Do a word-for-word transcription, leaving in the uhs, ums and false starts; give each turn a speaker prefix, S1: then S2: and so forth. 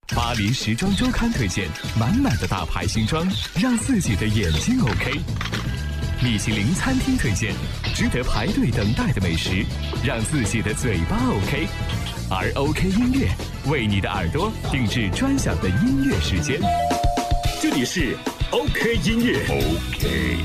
S1: 巴黎时装周刊推荐满满的大牌新装，让自己的眼睛 OK。米其林餐厅推荐值得排队等待的美食，让自己的嘴巴 OK。而 OK 音乐为你的耳朵定制专享的音乐时间。这里是 OK 音乐 OK。